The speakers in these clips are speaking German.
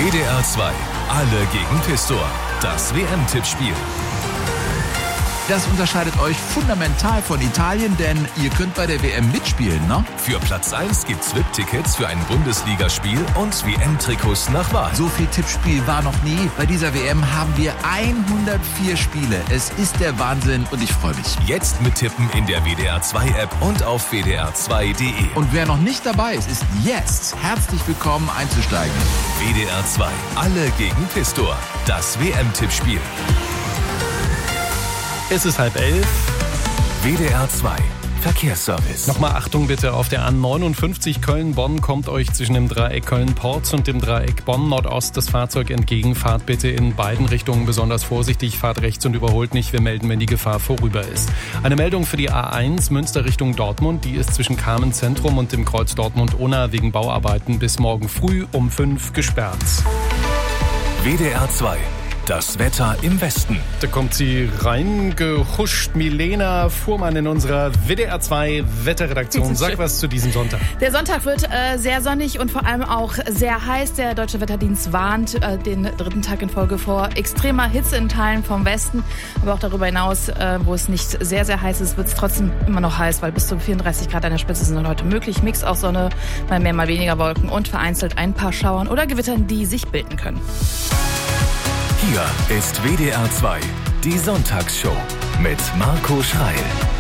WDR 2, alle gegen Pistor. Das WM-Tippspiel. Das unterscheidet euch fundamental von Italien, denn ihr könnt bei der WM mitspielen, ne? Für Platz 1 gibt's VIP-Tickets für ein Bundesligaspiel und WM-Trikots nach Wahl. So viel Tippspiel war noch nie. Bei dieser WM haben wir 104 Spiele. Es ist der Wahnsinn und ich freue mich. Jetzt mittippen in der WDR 2 App und auf wdr2.de. Und wer noch nicht dabei ist, ist jetzt herzlich willkommen einzusteigen. WDR 2, alle gegen Pistor. Das WM-Tippspiel. Es ist 10:30. WDR 2, Verkehrsservice. Nochmal Achtung bitte, auf der A59 Köln-Bonn kommt euch zwischen dem Dreieck Köln-Porz und dem Dreieck Bonn-Nordost das Fahrzeug entgegen. Fahrt bitte in beiden Richtungen besonders vorsichtig, fahrt rechts und überholt nicht. Wir melden, wenn die Gefahr vorüber ist. Eine Meldung für die A1 Münster Richtung Dortmund. Die ist zwischen Kamen Zentrum und dem Kreuz Dortmund-Unna wegen Bauarbeiten bis morgen früh um 5 gesperrt. WDR 2. Das Wetter im Westen. Da kommt sie reingehuscht. Milena Fuhrmann in unserer WDR 2 Wetterredaktion. Sag was zu diesem Sonntag. Der Sonntag wird sehr sonnig und vor allem auch sehr heiß. Der Deutsche Wetterdienst warnt den dritten Tag in Folge vor extremer Hitze in Teilen vom Westen. Aber auch darüber hinaus, wo es nicht sehr, sehr heiß ist, wird es trotzdem immer noch heiß, weil bis zu 34 Grad an der Spitze sind heute möglich. Mix aus Sonne, mal mehr, mal weniger Wolken und vereinzelt ein paar Schauern oder Gewittern, die sich bilden können. Hier ist WDR 2, die Sonntagsshow mit Marco Schreil.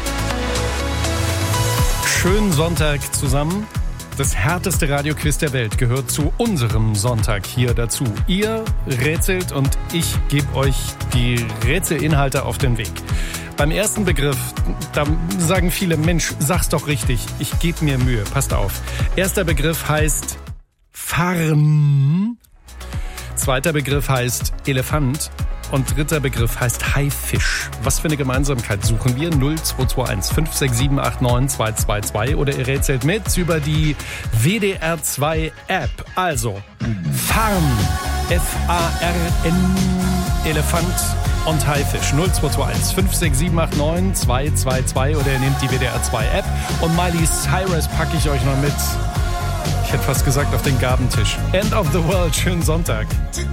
Schönen Sonntag zusammen. Das härteste Radioquiz der Welt gehört zu unserem Sonntag hier dazu. Ihr rätselt und ich gebe euch die Rätselinhalte auf den Weg. Beim ersten Begriff, da sagen viele, Mensch, sag's doch richtig, ich gebe mir Mühe, passt auf. Erster Begriff heißt Farm. Zweiter Begriff heißt Elefant und dritter Begriff heißt Haifisch. Was für eine Gemeinsamkeit suchen wir? 0221 56789 222 oder ihr rätselt mit über die WDR 2 App. Also Farm, F-A-R-N, Elefant und Haifisch. 0221 56789 222 oder ihr nehmt die WDR 2 App und Miley Cyrus packe ich euch noch mit. Ich hätte fast gesagt auf den Gabentisch. End of the World, schönen Sonntag.